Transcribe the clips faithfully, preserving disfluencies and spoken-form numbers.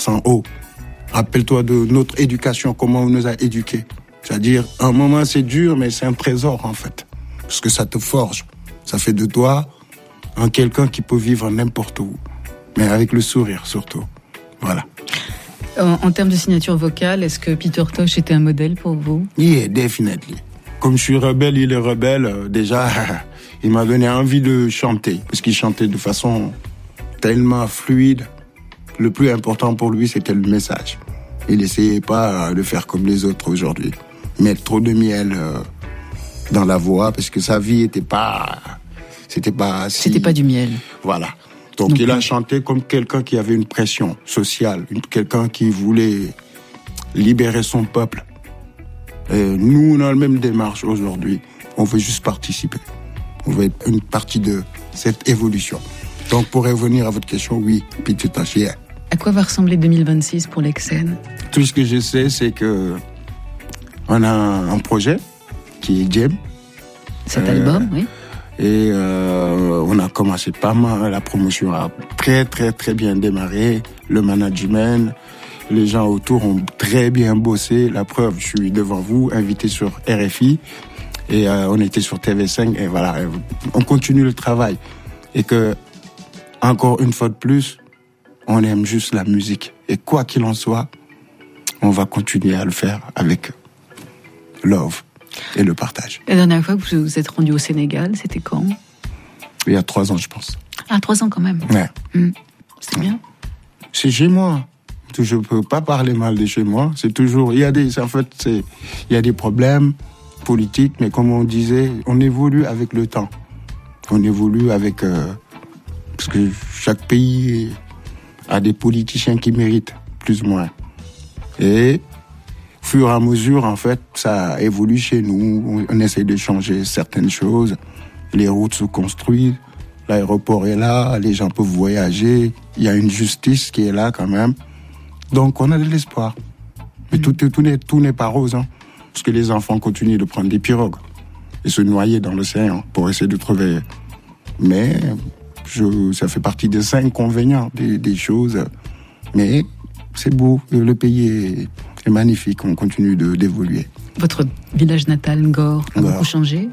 accent haut. Rappelle-toi de notre éducation, comment on nous a éduqués. C'est-à-dire, un moment c'est dur, mais c'est un trésor en fait. Parce que ça te forge. Ça fait de toi un quelqu'un qui peut vivre n'importe où. Mais avec le sourire surtout. Voilà. En, en termes de signature vocale, est-ce que Peter Tosh était un modèle pour vous? Yeah, definitely. Comme je suis rebelle, il est rebelle. Euh, déjà, il m'a donné envie de chanter. Parce qu'il chantait de façon tellement fluide. Le plus important pour lui, c'était le message. Il n'essayait pas de faire comme les autres aujourd'hui. Mettre trop de miel euh, dans la voix, parce que sa vie était pas... C'était pas... Si... C'était pas du miel. Voilà. Donc, Donc il a chanté comme quelqu'un qui avait une pression sociale, quelqu'un qui voulait libérer son peuple. Et nous, on a la même démarche aujourd'hui. On veut juste participer. On veut être une partie de cette évolution. Donc, pour revenir à votre question, oui, Peter Tosh, yeah. À quoi va ressembler deux mille vingt-six pour Lexen? Tout ce que je sais, c'est que on a un projet qui est Jem. Cet euh, album, oui. Et euh, on a commencé pas mal, la promotion a très très très bien démarré, le management, les gens autour ont très bien bossé, la preuve, je suis devant vous, invité sur R F I, et euh, on était sur T V cinq, et voilà, on continue le travail. Et que, encore une fois de plus, on aime juste la musique. Et quoi qu'il en soit, on va continuer à le faire avec love et le partage. La dernière fois que vous vous êtes rendu au Sénégal, c'était quand? Il y a trois ans, je pense. Ah, trois ans quand même. Ouais. Mmh. C'était bien. C'est chez moi. Je peux pas parler mal de chez moi. C'est toujours, il y a des, en fait, c'est, il y a des problèmes politiques, mais comme on disait, on évolue avec le temps. On évolue avec, euh, parce que chaque pays a des politiciens qui méritent, plus ou moins. Et, au fur et à mesure, en fait, ça évolue chez nous. On essaie de changer certaines choses. Les routes se construisent. L'aéroport est là. Les gens peuvent voyager. Il y a une justice qui est là, quand même. Donc, on a de l'espoir. Mais mmh. tout, tout, n'est, tout n'est pas rose, hein. Parce que les enfants continuent de prendre des pirogues et se noyer dans l'océan pour essayer de trouver. Mais, je, ça fait partie des inconvénients des, des choses. Mais, c'est beau. Le pays est, est magnifique. On continue de, d'évoluer. Votre village natal, Ngor, a Ngor. beaucoup changé?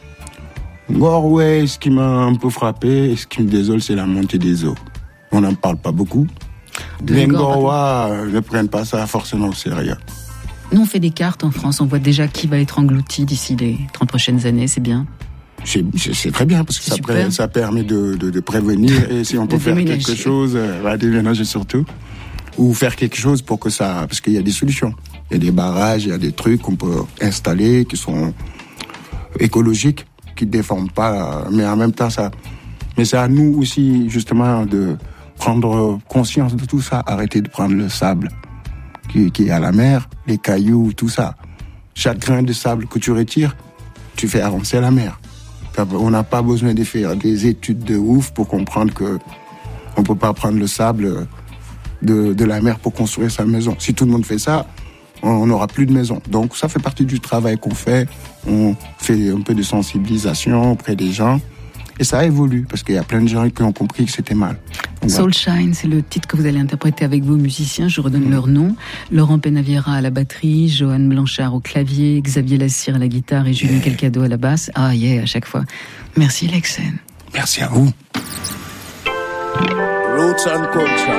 Ngor, ouais, ce qui m'a un peu frappé, et ce qui me désole, c'est la montée des eaux. On n'en parle pas beaucoup. De les Ngorois ne prennent pas ça forcément au sérieux. Nous, on fait des cartes en France. On voit déjà qui va être englouti d'ici les trente prochaines années. C'est bien. C'est, c'est, c'est très bien, parce que ça, pré- ça permet de, de, de prévenir. Et si on peut faire déménager. quelque chose, euh, bah, déménager surtout. Ou faire quelque chose pour que ça... Parce qu'il y a des solutions. Il y a des barrages, il y a des trucs qu'on peut installer qui sont écologiques, qui ne déforment pas. Mais en même temps, ça... Mais c'est à nous aussi, justement, de prendre conscience de tout ça. Arrêter de prendre le sable qui, qui est à la mer, les cailloux, tout ça. Chaque grain de sable que tu retires, tu fais avancer la mer. On n'a pas besoin de faire des études de ouf pour comprendre que on peut pas prendre le sable de, de la mer pour construire sa maison. Si tout le monde fait ça, on n'aura plus de maison. Donc ça fait partie du travail qu'on fait. On fait un peu de sensibilisation auprès des gens. Et ça évolue, parce qu'il y a plein de gens qui ont compris que c'était mal. Donc, Soul Shine, c'est le titre que vous allez interpréter avec vos musiciens. Je redonne mmh. leur nom. Laurent Penaviera à la batterie, Johan Blanchard au clavier, Xavier Lassire à la guitare et Julien yeah. Calcado à la basse. Ah yeah, à chaque fois. Merci Lexen. Merci à vous. Roots and culture.